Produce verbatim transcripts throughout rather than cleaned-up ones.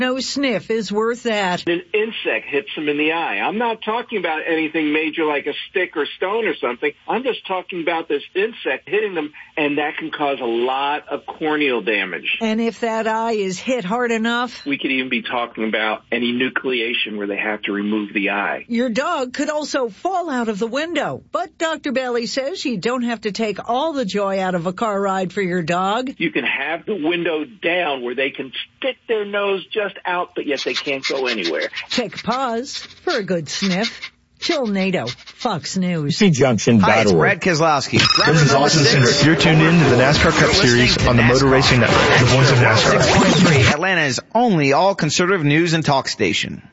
No sniff is worth that. An insect hits them in the eye. I'm not talking about anything major like a stick or stone or something. I'm just talking about this insect hitting them, and that can cause a lot of corneal damage. And if that eye is hit hard enough, we could even be talking about any nucleation where they have to remove the eye. Your dog could also fall out of the window. But Doctor Bailey says you don't have to take all the joy out of a car ride for your dog. You can have the window down where they can stick their nose just out, but yet they can't go anywhere. Check pause for a good sniff. Jill Nato, Fox News. C Junction dot org. Hi, it's Brad Keselowski. This is Austin Cindric. You're tuned in to the NASCAR Cup Series on the Motor Racing Network, the voice of NASCAR. six point three, Atlanta's only all-conservative news and talk station.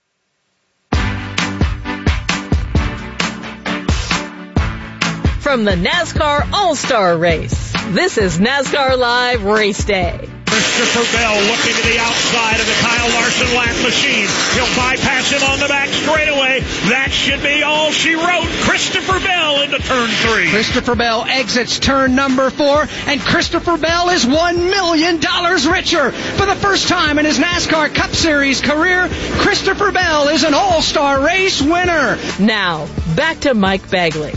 From the NASCAR All-Star Race, this is NASCAR Live Race Day. Christopher Bell looking to the outside of the Kyle Larson lap machine. He'll bypass him on the back straightaway. That should be all she wrote. Christopher Bell into turn three. Christopher Bell exits turn number four, and Christopher Bell is one million dollars richer. For the first time in his NASCAR Cup Series career, Christopher Bell is an All-Star Race winner. Now, back to Mike Bagley.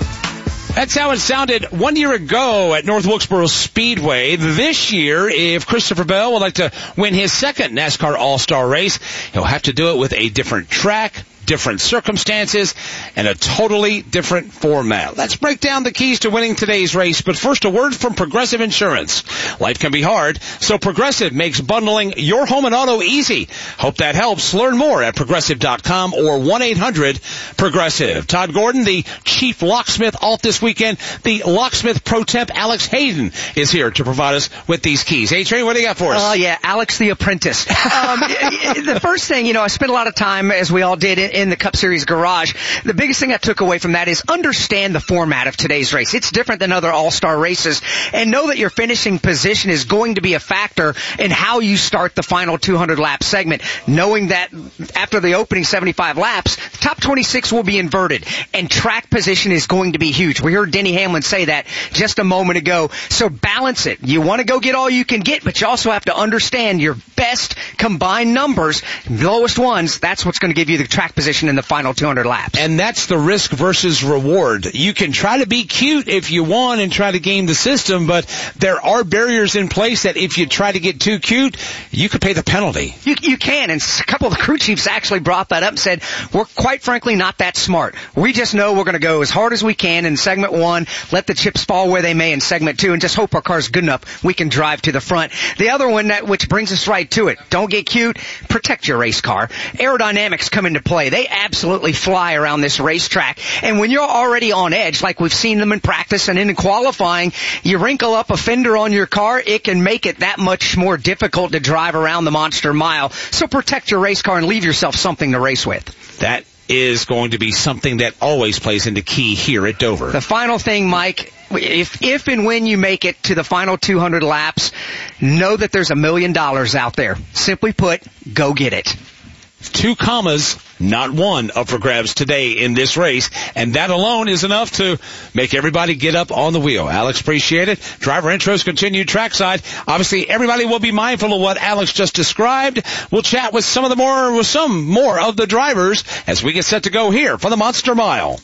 That's how it sounded one year ago at North Wilkesboro Speedway. This year, if Christopher Bell would like to win his second NASCAR All-Star race, he'll have to do it with a different track, different circumstances, and a totally different format. Let's break down the keys to winning today's race, but first a word from Progressive Insurance. Life can be hard, so Progressive makes bundling your home and auto easy. Hope that helps. Learn more at progressive dot com or one eight hundred progressive. Todd Gordon, the chief locksmith off this weekend. The locksmith pro temp Alex Hayden is here to provide us with these keys. Hey, Trey, what do you got for us? Oh, uh, yeah, Alex the apprentice. Um, the first thing, you know, I spent a lot of time, as we all did, in, in the Cup Series garage. The biggest thing I took away from that is understand the format of today's race. It's different than other all-star races, and know that your finishing position is going to be a factor in how you start the final two hundred lap segment, knowing that after the opening seventy-five laps, the top twenty-six will be inverted, and track position is going to be huge. We heard Denny Hamlin say that just a moment ago. So balance it. You want to go get all you can get, but you also have to understand your best combined numbers, lowest ones. That's what's going to give you the track position in the final two hundred laps. And that's the risk versus reward. You can try to be cute if you want and try to game the system, but there are barriers in place that if you try to get too cute, you could pay the penalty. You, you can, and a couple of the crew chiefs actually brought that up and said, we're quite frankly not that smart. We just know we're going to go as hard as we can in segment one, let the chips fall where they may in segment two, and just hope our car's good enough we can drive to the front. The other one, that which brings us right to it, don't get cute, protect your race car. Aerodynamics come into play. They absolutely fly around this racetrack. And when you're already on edge, like we've seen them in practice and in qualifying, you wrinkle up a fender on your car, it can make it that much more difficult to drive around the Monster Mile. So protect your race car and leave yourself something to race with. That is going to be something that always plays into key here at Dover. The final thing, Mike, if if and when you make it to the final two hundred laps, know that there's a million dollars out there. Simply put, go get it. Two commas, not one, up for grabs today in this race, and that alone is enough to make everybody get up on the wheel. Alex, appreciate it. Driver intros continue trackside. Obviously, everybody will be mindful of what Alex just described. We'll chat with some of the more, with some more of the drivers as we get set to go here for the Monster Mile.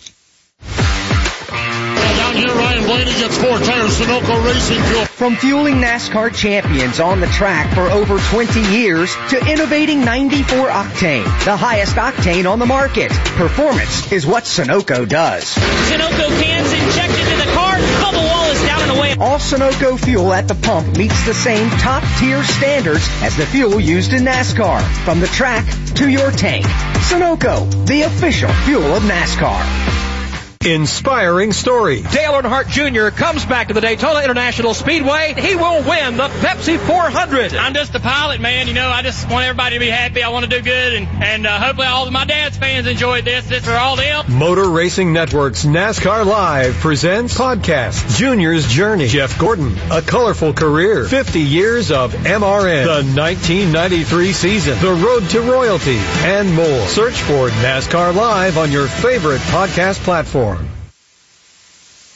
Down here, Ryan Blaney gets four tires, Sunoco Racing Fuel. From fueling NASCAR champions on the track for over twenty years to innovating ninety-four octane, the highest octane on the market. Performance is what Sunoco does. Sunoco cans injected to the car, bubble wall is down and away. All Sunoco fuel at the pump meets the same top-tier standards as the fuel used in NASCAR. From the track to your tank. Sunoco, the official fuel of NASCAR. Inspiring story. Dale Earnhardt Junior comes back to the Daytona International Speedway. He will win the Pepsi four hundred. I'm just a pilot, man. You know, I just want everybody to be happy. I want to do good, and, and uh, hopefully all of my dad's fans enjoyed this. This is for all them. Motor Racing Network's NASCAR Live presents podcast Junior's Journey. Jeff Gordon, a colorful career, fifty years of M R N, the nineteen ninety-three season, the road to royalty, and more. Search for NASCAR Live on your favorite podcast platform.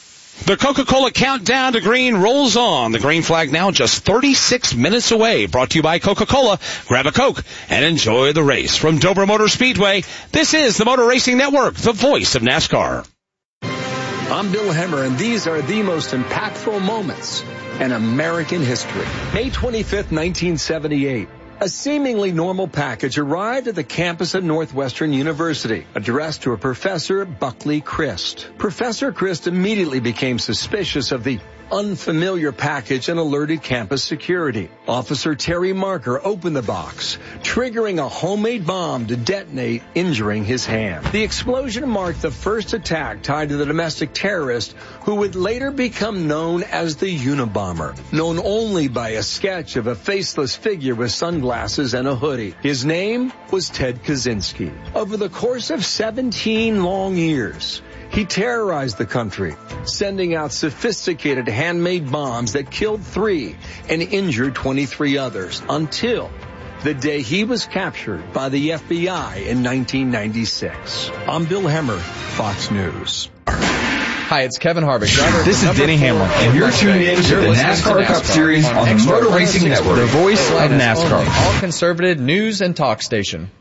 The Coca-Cola countdown to green rolls on. The green flag now just thirty-six minutes away. Brought to you by Coca-Cola. Grab a Coke and enjoy the race. From Dover Motor Speedway, this is the Motor Racing Network, the voice of NASCAR. I'm Bill Hemmer, and these are the most impactful moments in American history. May twenty-fifth, nineteen seventy-eight. A seemingly normal package arrived at the campus of Northwestern University, addressed to a Professor Buckley Christ. Professor Christ immediately became suspicious of the unfamiliar package and alerted campus security. Officer Terry Marker opened the box, triggering a homemade bomb to detonate, injuring his hand. The explosion marked the first attack tied to the domestic terrorist who would later become known as the Unabomber, known only by a sketch of a faceless figure with sunglasses and a hoodie. His name was Ted Kaczynski. Over the course of seventeen long years, he terrorized the country, sending out sophisticated handmade bombs that killed three and injured twenty-three others until the day he was captured by the F B I in nineteen ninety-six. I'm Bill Hemmer, Fox News. Hi, it's Kevin Harvick. Driver this is Denny Hamlin, and you're tuned in to the NASCAR Cup Series on the Motor Racing Network, the voice of NASCAR. All conservative news and talk station.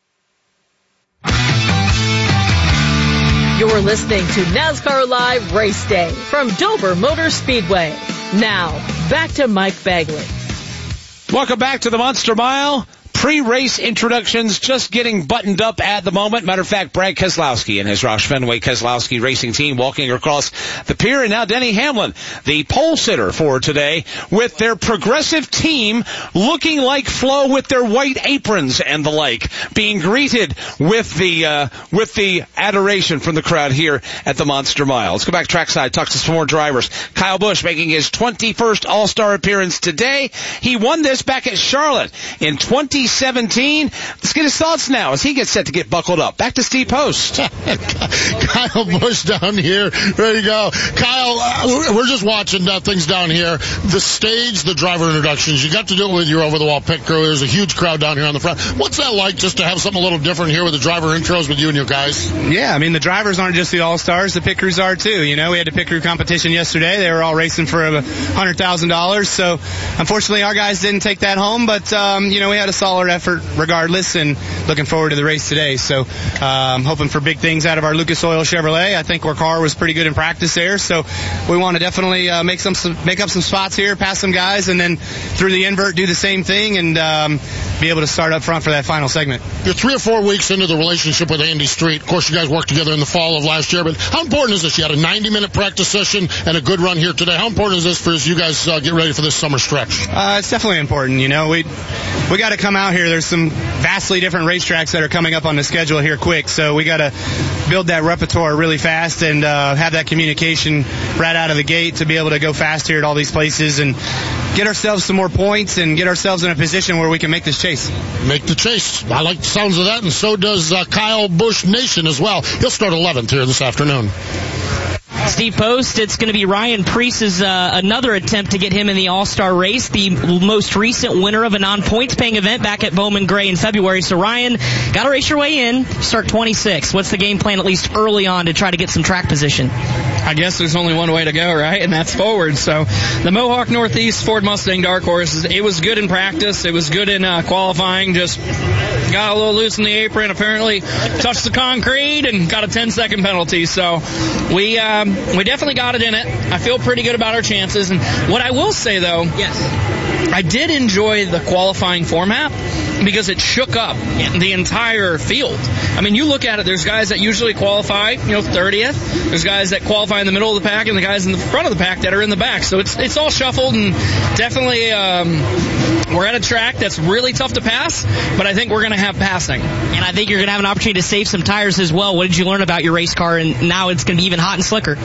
You're listening to NASCAR Live Race Day from Dover Motor Speedway. Now, back to Mike Bagley. Welcome back to the Monster Mile. Pre-race introductions just getting buttoned up at the moment. Matter of fact, Brad Keselowski and his Roush Fenway Keselowski racing team walking across the pier. And now Denny Hamlin, the pole sitter for today, with their progressive team looking like Flo with their white aprons and the like, being greeted with the uh, with the adoration from the crowd here at the Monster Mile. Let's go back trackside, talk to some more drivers. Kyle Busch making his twenty-first All-Star appearance today. He won this back at Charlotte in twenty seventeen. Let's get his thoughts now as he gets set to get buckled up. Back to Steve Post. Kyle Busch down here. There you go. Kyle, uh, we're just watching uh, things down here. The stage, the driver introductions, you got to do it with your over-the-wall pit crew. There's a huge crowd down here on the front. What's that like just to have something a little different here with the driver intros with you and your guys? Yeah, I mean, the drivers aren't just the all-stars. The pit crews are, too. You know, we had a pit crew competition yesterday. They were all racing for one hundred thousand dollars. So, unfortunately, our guys didn't take that home. But, um, you know, we had a solid effort regardless, and looking forward to the race today. So um, hoping for big things out of our Lucas Oil Chevrolet. I think our car was pretty good in practice there, so we want to definitely uh, make some, some make up some spots here, pass some guys, and then through the invert do the same thing and um, be able to start up front for that final segment. You're three or four weeks into the relationship with Andy Street. Of course, you guys worked together in the fall of last year, but how important is this? You had a ninety-minute practice session and a good run here today. How important is this for as you guys uh, get ready for this summer stretch? Uh, it's definitely important. You know, we we got to come out here. There's some vastly different racetracks that are coming up on the schedule here quick, so we got to build that repertoire really fast and uh, have that communication right out of the gate to be able to go fast here at all these places and get ourselves some more points and get ourselves in a position where we can make this chase. Make the chase. I like the sounds of that, and so does uh, Kyle Busch Nation as well. He'll start eleventh here this afternoon. Steve Post, it's going to be Ryan Preece's uh, another attempt to get him in the All-Star race, the most recent winner of a non-points paying event back at Bowman Gray in February. So Ryan, got to race your way in, start twenty-six. What's the game plan, at least early on, to try to get some track position? I guess there's only one way to go, right? And that's forward. So the Mohawk Northeast Ford Mustang Dark Horse, it was good in practice. It was good in uh, qualifying. Just got a little loose in the apron, apparently touched the concrete and got a ten-second penalty. So we um, we definitely got it in it. I feel pretty good about our chances. And what I will say, though, yes, I did enjoy the qualifying format because it shook up the entire field. I mean, you look at it, there's guys that usually qualify, you know, thirtieth. There's guys that qualify in the middle of the pack and the guys in the front of the pack that are in the back. So it's it's all shuffled, and definitely um, we're at a track that's really tough to pass, but I think we're going to have passing. And I think you're going to have an opportunity to save some tires as well. What did you learn about your race car? And now it's going to be even hot and slicker.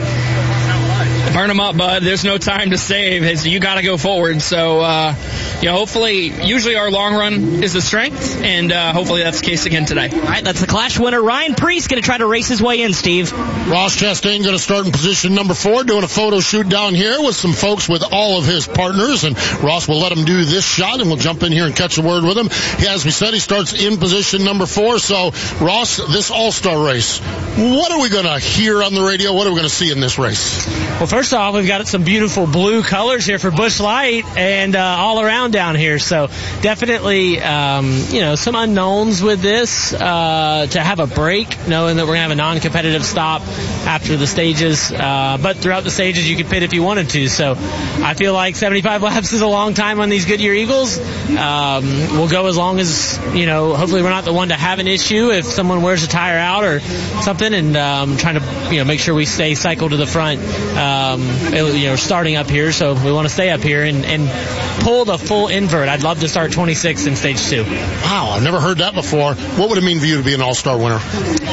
Burn them up, bud. There's no time to save. You got to go forward. So, uh, you know, hopefully, usually our long run is the strength, and uh, hopefully that's the case again today. All right, that's the Clash winner. Ryan Preece going to try to race his way in, Steve. Ross Chastain going to start in position number four, doing a photo shoot down here with some folks with all of his partners, and Ross will let him do this shot, and we'll jump in here and catch a word with him. He, as we said, he starts in position number four. So, Ross, this All-Star race, what are we going to hear on the radio? What are we going to see in this race? Well, first First off, we've got some beautiful blue colors here for Busch Light and uh, all around down here. So definitely, um, you know, some unknowns with this. Uh, to have a break, knowing that we're going to have a non-competitive stop after the stages. Uh, but throughout the stages, you could pit if you wanted to. So I feel like seventy-five laps is a long time on these Goodyear Eagles. Um, we'll go as long as, you know, hopefully we're not the one to have an issue if someone wears a tire out or something, and um, trying to, you know, make sure we stay cycled to the front. Um, you know, starting up here, so we want to stay up here and, and pull the full invert. I'd love to start twenty-sixth in stage two. Wow, I've never heard that before. What would it mean for you to be an all-star winner?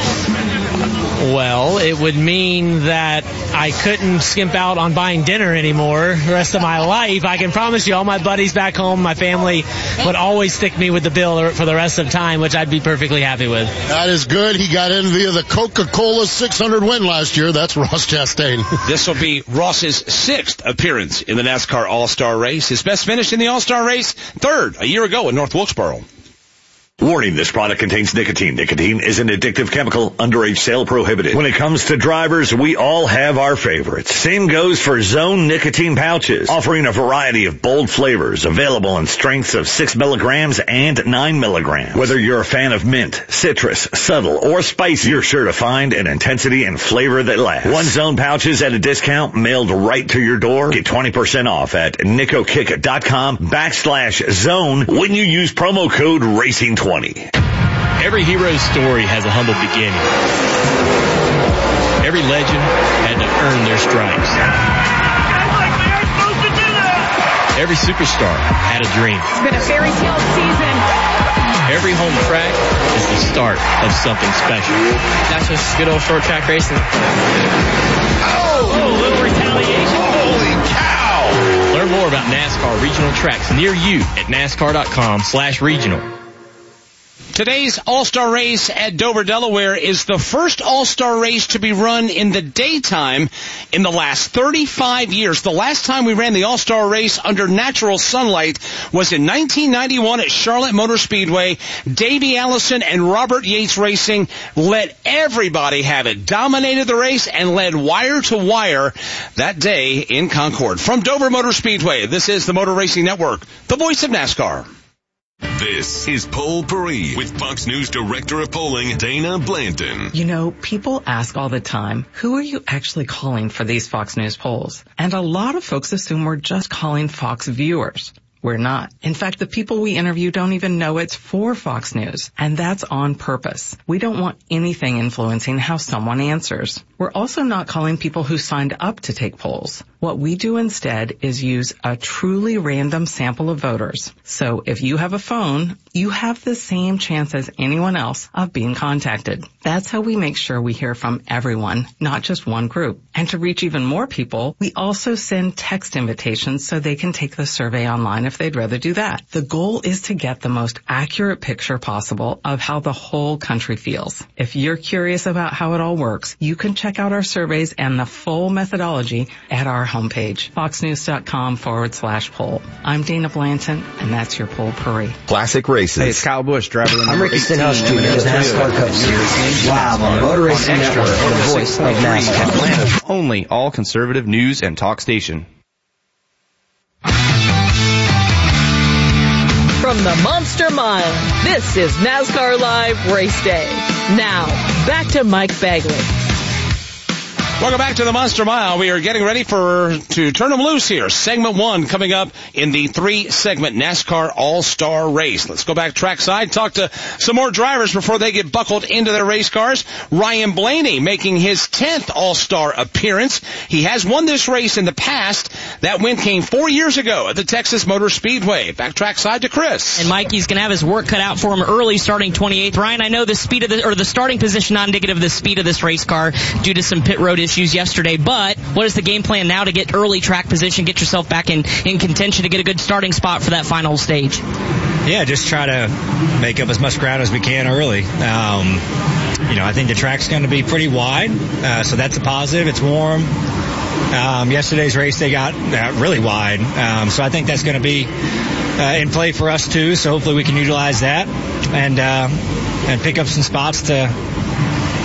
Well, it would mean that I couldn't skimp out on buying dinner anymore the rest of my life. I can promise you all my buddies back home, my family, would always stick me with the bill for the rest of time, which I'd be perfectly happy with. That is good. He got in via the Coca-Cola six hundred win last year. That's Ross Chastain. This will be Ross's sixth appearance in the NASCAR All-Star Race. His best finish in the All-Star Race, third a year ago in North Wilkesboro. Warning, this product contains nicotine. Nicotine is an addictive chemical, underage sale prohibited. When it comes to drivers, we all have our favorites. Same goes for Zone nicotine pouches, offering a variety of bold flavors, available in strengths of six milligrams and nine milligrams. Whether you're a fan of mint, citrus, subtle, or spicy, you're sure to find an intensity and flavor that lasts. One Zone pouches at a discount mailed right to your door. Get twenty percent off at nicokick.com backslash zone when you use promo code racing twenty. Every hero's story has a humble beginning. Every legend had to earn their stripes. Every superstar had a dream. It's been a fairy tale season. Every home track is the start of something special. That's just good old short track racing. Oh, oh, little retaliation. Holy cow! Learn more about NASCAR regional tracks near you at NASCAR.com slash regional. Today's All-Star Race at Dover, Delaware is the first All-Star Race to be run in the daytime in the last thirty-five years. The last time we ran the All-Star Race under natural sunlight was in nineteen ninety-one at Charlotte Motor Speedway. Davey Allison and Robert Yates Racing let everybody have it, dominated the race, and led wire to wire that day in Concord. From Dover Motor Speedway, this is the Motor Racing Network, the voice of NASCAR. This is Poll Paris with Fox News Director of Polling, Dana Blanton. You know, people ask all the time, who are you actually calling for these Fox News polls? And a lot of folks assume we're just calling Fox viewers. We're not. In fact, the people we interview don't even know it's for Fox News. And that's on purpose. We don't want anything influencing how someone answers. We're also not calling people who signed up to take polls. What we do instead is use a truly random sample of voters. So if you have a phone, you have the same chance as anyone else of being contacted. That's how we make sure we hear from everyone, not just one group. And to reach even more people, we also send text invitations so they can take the survey online if they'd rather do that. The goal is to get the most accurate picture possible of how the whole country feels. If you're curious about how it all works, you can check out our surveys and the full methodology at our homepage, foxnews.com forward slash poll. I'm Dana Blanton, and that's your Poll Paris. Classic races. Hey, it's Kyle Busch, driver I'm Ricky Stenhouse Junior The NASCAR Cup Series, live on Motor Racing Network, the voice of NASCAR. Atlanta's only all-conservative news and talk station. From the Monster Mile, this is NASCAR Live Race Day. Now, back to Mike Bagley. Welcome back to the Monster Mile. We are getting ready for to turn them loose here. Segment one coming up in the three-segment NASCAR All-Star Race. Let's go back trackside, talk to some more drivers before they get buckled into their race cars. Ryan Blaney making his tenth All-Star appearance. He has won this race in the past. That win came four years ago at the Texas Motor Speedway. Back trackside to Chris. And Mikey's going to have his work cut out for him early, starting twenty-eighth. Ryan, I know the speed of the, or the starting position not indicative of the speed of this race car due to some pit road issues yesterday, but what is the game plan now to get early track position, get yourself back in, in contention to get a good starting spot for that final stage? Yeah, just try to make up as much ground as we can early. Um, you know, I think the track's going to be pretty wide, uh, so that's a positive. It's warm. Um, yesterday's race, they got uh, really wide, um, so I think that's going to be uh, in play for us too, so hopefully we can utilize that and uh, and pick up some spots to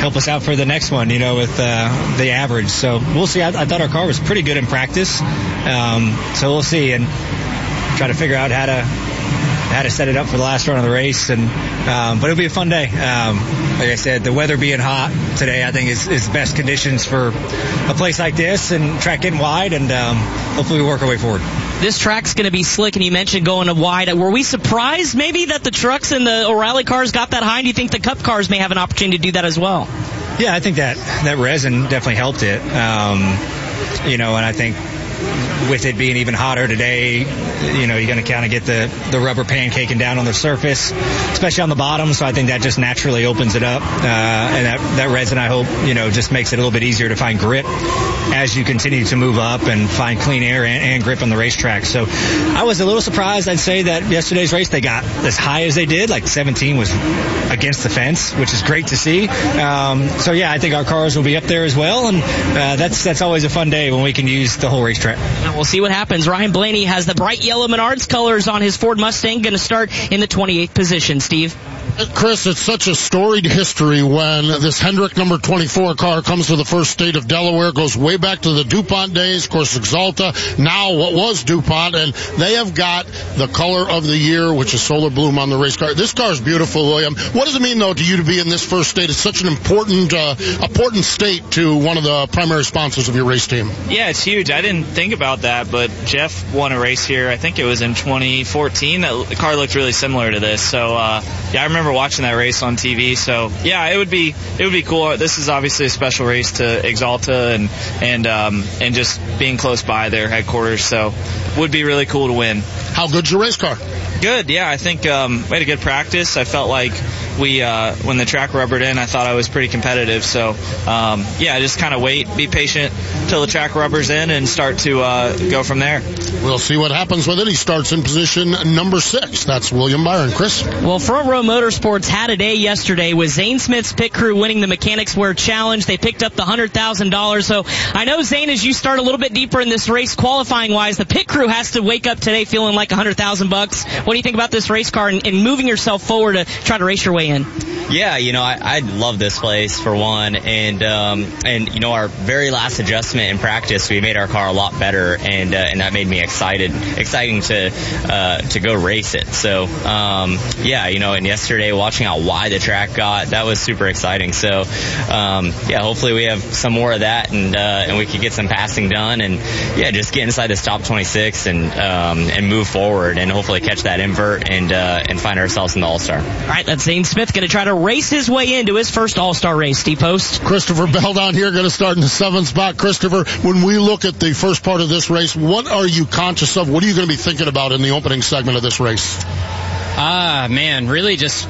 help us out for the next one, you know, with uh, the average. So we'll see. I, I thought our car was pretty good in practice. Um, so we'll see and try to figure out how to how to set it up for the last run of the race. And um, but it'll be a fun day. Um, like I said, the weather being hot today, I think is, is best conditions for a place like this, and track getting wide, and um, hopefully we work our way forward. This track's going to be slick, and you mentioned going to wide. Were we surprised maybe that the trucks and the O'Reilly cars got that high? And do you think the Cup cars may have an opportunity to do that as well? Yeah, I think that that resin definitely helped it. Um, you know, and I think with it being even hotter today, you know, you're going to kind of get the, the rubber pancaking down on the surface, especially on the bottom. So I think that just naturally opens it up. Uh, and that, that resin, I hope, you know, just makes it a little bit easier to find grip as you continue to move up and find clean air and, and grip on the racetrack. So I was a little surprised, I'd say, that yesterday's race they got as high as they did. Like seventeen was against the fence, which is great to see. Um, so yeah, I think our cars will be up there as well. And uh, that's, that's always a fun day when we can use the whole racetrack. And we'll see what happens. Ryan Blaney has the bright yellow Menards colors on his Ford Mustang, going to start in the twenty-eighth position. Steve? Chris, it's such a storied history when this Hendrick number twenty-four car comes to the first state of Delaware, goes way back to the DuPont days, of course, Exalta, now what was DuPont, and they have got the color of the year, which is Solar Bloom on the race car. This car is beautiful, William. What does it mean, though, to you to be in this first state? It's such an important, uh, important state to one of the primary sponsors of your race team. Yeah, it's huge. I didn't think about that, but Jeff won a race here. I think it was in twenty fourteen. That the car looked really similar to this. So, uh, yeah, I remember watching that race on T V. So, yeah, it would be it would be cool. This is obviously a special race to Exalta and and um, and just being close by their headquarters. So, would be really cool to win. How good's your race car? Good. Yeah, I think um, we had a good practice. I felt like we uh, when the track rubbered in, I thought I was pretty competitive. So, um, yeah, just kind of wait, be patient till the track rubbers in, and start to uh, go from there. We'll see what happens with it. He starts in position number six. That's William Byron. Chris? Well, Front Row Motorsports had a day yesterday with Zane Smith's pit crew winning the Mechanics Wear Challenge. They picked up the one hundred thousand dollars. So I know, Zane, as you start a little bit deeper in this race, qualifying-wise, the pit crew has to wake up today feeling like one hundred thousand bucks. What do you think about this race car and, and moving yourself forward to try to race your way in? Yeah, you know, I, I love this place for one, and um, and you know, our very last adjustment in practice, we made our car a lot better, and uh, and that made me excited, exciting to uh, to go race it. So um, yeah, you know, and yesterday watching how wide the track got, that was super exciting. So um, yeah, hopefully we have some more of that, and uh, and we can get some passing done, and yeah, just get inside this top twenty-six and um, and move forward, and hopefully catch that invert and uh, and find ourselves in the All-Star. All right, that's Zane Smith going to try to race his way into his first All-Star race. Steve Post. Christopher Bell down here going to start in the seventh spot. Christopher, when we look at the first part of this race, what are you conscious of? What are you going to be thinking about in the opening segment of this race? Ah, uh, man, really just,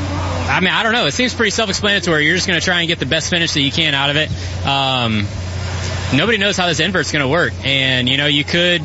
I mean, I don't know. It seems pretty self-explanatory. You're just going to try and get the best finish that you can out of it. Um, nobody knows how this invert's going to work. And, you know, you could...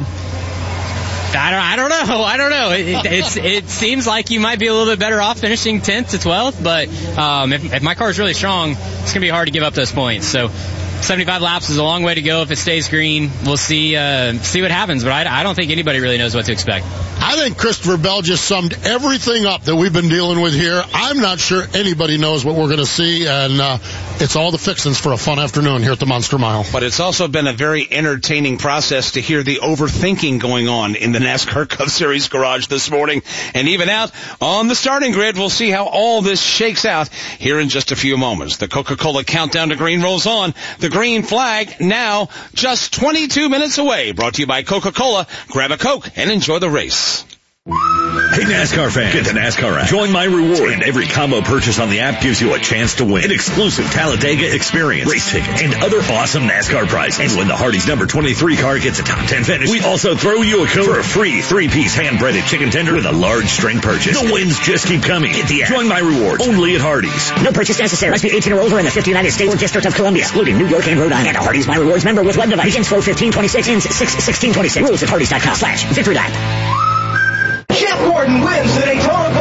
I don't, I don't know. I don't know. It, it, it's, it seems like you might be a little bit better off finishing tenth to twelfth, but um, if, if my car is really strong, it's going to be hard to give up those points. So seventy-five laps is a long way to go if it stays green. We'll see uh, see what happens, but I, I don't think anybody really knows what to expect. I think Christopher Bell just summed everything up that we've been dealing with here. I'm not sure anybody knows what we're going to see, and uh, it's all the fixings for a fun afternoon here at the Monster Mile. But it's also been a very entertaining process to hear the overthinking going on in the NASCAR Cup Series garage this morning. And even out on the starting grid, we'll see how all this shakes out here in just a few moments. The Coca-Cola countdown to green rolls on. The green flag now just twenty-two minutes away. Brought to you by Coca-Cola. Grab a Coke and enjoy the race. Hey NASCAR fans, get the NASCAR app. Join My Reward, and every combo purchase on the app gives you a chance to win an exclusive Talladega experience, race ticket, and other awesome NASCAR prizes. And when the Hardee's number twenty-three car gets a top ten finish, we also throw you a code for a free three-piece hand-breaded chicken tender with a large string purchase. The wins just keep coming. Get the app. Join My Rewards, only at Hardee's. No purchase necessary. Must be eighteen or older in the fifty United States or District of Columbia, excluding New York and Rhode Island. And a Hardee's My Rewards member with web device. Begins four fifteen twenty-six, ends six sixteen twenty-six. Rules at Hardee's dot com slash victory lap. Jeff Gordon wins the Daytona five hundred.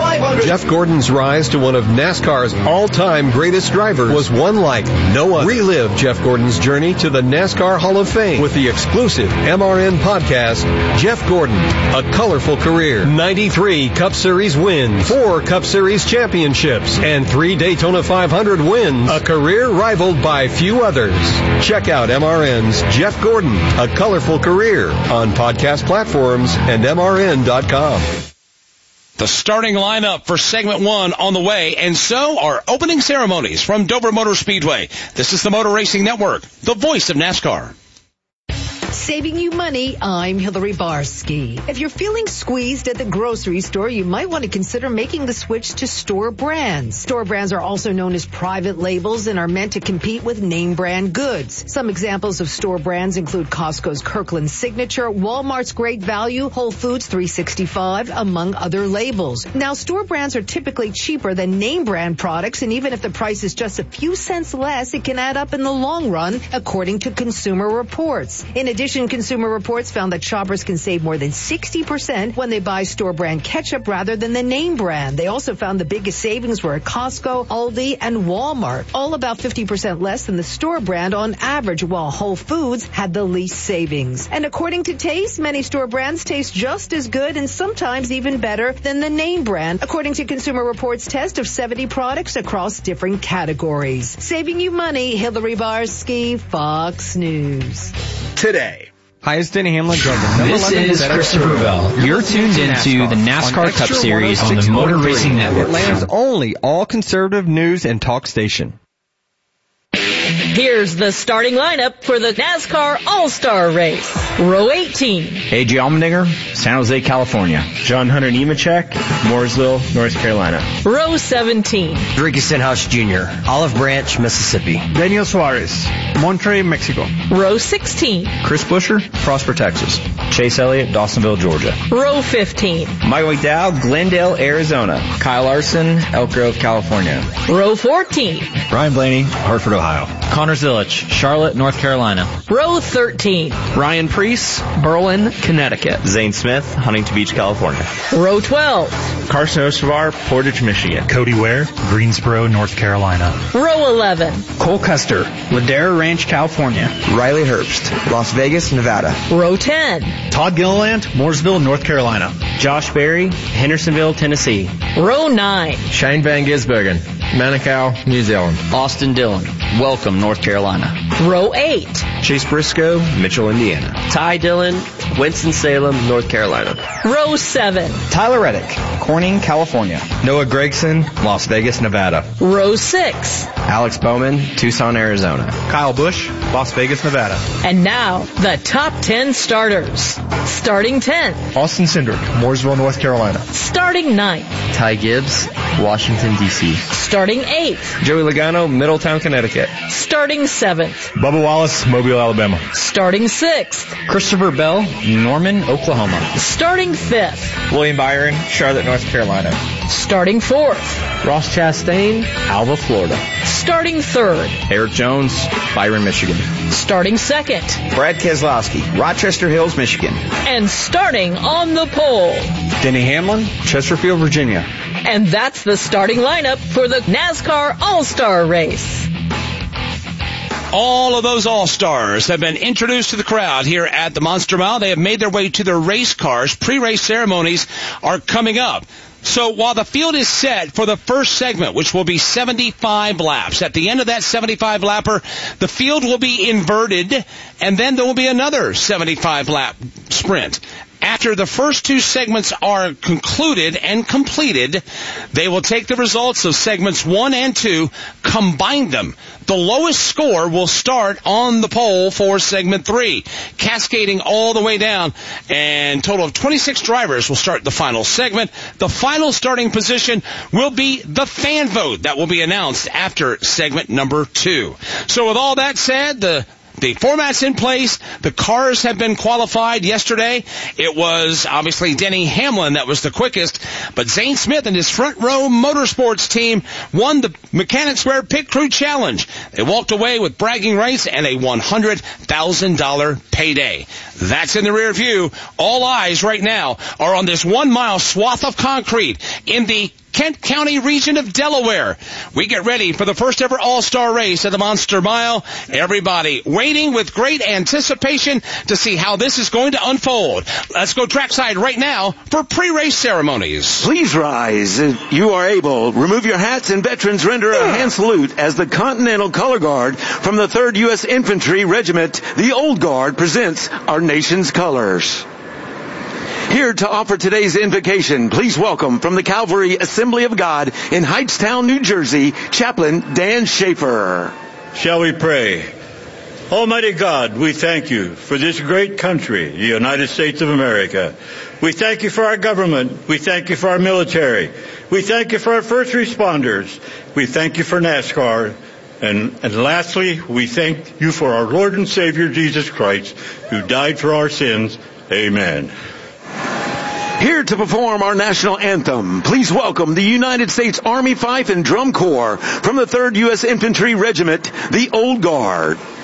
Jeff Gordon's rise to one of NASCAR's all-time greatest drivers was one like no other. Relive Jeff Gordon's journey to the NASCAR Hall of Fame with the exclusive M R N podcast, Jeff Gordon, A Colorful Career. ninety-three Cup Series wins, four Cup Series championships, and three Daytona five hundred wins. A career rivaled by few others. Check out M R N's Jeff Gordon, A Colorful Career on podcast platforms and M R N dot com. The starting lineup for segment one on the way, and so are opening ceremonies from Dover Motor Speedway. This is the Motor Racing Network, the voice of NASCAR. Saving you money, I'm Hillary Barsky. If you're feeling squeezed at the grocery store, you might want to consider making the switch to store brands. Store brands are also known as private labels and are meant to compete with name brand goods. Some examples of store brands include Costco's Kirkland Signature, Walmart's Great Value, Whole Foods three sixty-five, among other labels. Now, store brands are typically cheaper than name brand products, and even if the price is just a few cents less, it can add up in the long run, according to Consumer Reports. In addition, Consumer Reports found that shoppers can save more than sixty percent when they buy store brand ketchup rather than the name brand. They also found the biggest savings were at Costco, Aldi, and Walmart, all about fifty percent less than the store brand on average, while Whole Foods had the least savings. And according to Taste, many store brands taste just as good and sometimes even better than the name brand, according to Consumer Reports' test of seventy products across different categories. Saving you money, Hillary Barsky, Fox News. Today. Hi, it's Denny Hamlin. This is Christopher Bell. You're tuned into the NASCAR Cup Series on the Motor Racing Network. Atlanta's only all-conservative news and talk station. Here's the starting lineup for the NASCAR All-Star Race. Row eighteen. A J Allmendinger, San Jose, California. John Hunter Nemechek, Mooresville, North Carolina. Row seventeen. Ricky Stenhouse Junior, Olive Branch, Mississippi. Daniel Suarez, Monterrey, Mexico. Row sixteen. Chris Buescher, Prosper, Texas. Chase Elliott, Dawsonville, Georgia. Row fifteen. Michael McDowell, Glendale, Arizona. Kyle Larson, Elk Grove, California. Row fourteen. Ryan Blaney, Hartford, Ohio. Connor Zilich, Charlotte, North Carolina. Row thirteen. Ryan Preece, Berlin, Connecticut. Zane Smith, Huntington Beach, California. Row twelve. Carson Ostovar, Portage, Michigan. Cody Ware, Greensboro, North Carolina. Row eleven. Cole Custer, Ladera Ranch, California. Riley Herbst, Las Vegas, Nevada. Row ten. Todd Gilliland, Mooresville, North Carolina. Josh Berry, Hendersonville, Tennessee. Row nine. Shane Van Gisbergen, Manukau, New Zealand. Austin Dillon, Welcome, North Carolina. Row eight. Chase Briscoe, Mitchell, Indiana. Ty Dillon, Winston-Salem, North Carolina. Row seven. Tyler Reddick, Corning, California. Noah Gregson, Las Vegas, Nevada. Row six. Alex Bowman, Tucson, Arizona. Kyle Busch, Las Vegas, Nevada. And now, the top ten starters. Starting tenth. Austin Cindric, Mooresville, North Carolina. Starting ninth. Ty Gibbs, Washington, D C. Starting eighth. Joey Logano, Middletown, Connecticut. Starting seventh. Bubba Wallace, Mobile, Alabama. Starting sixth. Christopher Bell, Norman, Oklahoma. Starting fifth. William Byron, Charlotte, North Carolina. Starting fourth. Ross Chastain, Alva, Florida. Starting third. Eric Jones, Byron, Michigan. Starting second. Brad Keselowski, Rochester Hills, Michigan. And starting on the pole. Denny Hamlin, Chesterfield, Virginia. And that's the starting lineup for the NASCAR All-Star Race. All of those All-Stars have been introduced to the crowd here at the Monster Mile. They have made their way to their race cars. Pre-race ceremonies are coming up. So while the field is set for the first segment, which will be seventy-five laps, at the end of that seventy-five lapper, the field will be inverted, and then there will be another seventy-five lap sprint. After the first two segments are concluded and completed, they will take the results of segments one and two, combine them. The lowest score will start on the pole for segment three, cascading all the way down, and a total of twenty-six drivers will start the final segment. The final starting position will be the fan vote that will be announced after segment number two. So with all that said, the The format's in place. The cars have been qualified yesterday. It was obviously Denny Hamlin that was the quickest, but Zane Smith and his Front Row Motorsports team won the Mechanics Square Pit Crew Challenge. They walked away with bragging rights and a one hundred thousand dollars payday. That's in the rear view. All eyes right now are on this one-mile swath of concrete in the Kent County region of Delaware. We get ready for the first ever all-star race at the Monster Mile. Everybody waiting with great anticipation to see how this is going to unfold. Let's go trackside right now for pre-race ceremonies. Please rise. If you are able, remove your hats and veterans render a hand salute as the Continental Color Guard from the third U S Infantry Regiment, the Old Guard, presents our nation's colors. Here to offer today's invocation, please welcome from the Calvary Assembly of God in Hightstown, New Jersey, Chaplain Dan Schaefer. Shall we pray? Almighty God, we thank you for this great country, the United States of America. We thank you for our government. We thank you for our military. We thank you for our first responders. We thank you for NASCAR. And, and lastly, we thank you for our Lord and Savior, Jesus Christ, who died for our sins. Amen. Here to perform our national anthem, please welcome the United States Army Fife and Drum Corps from the third U S Infantry Regiment, the Old Guard.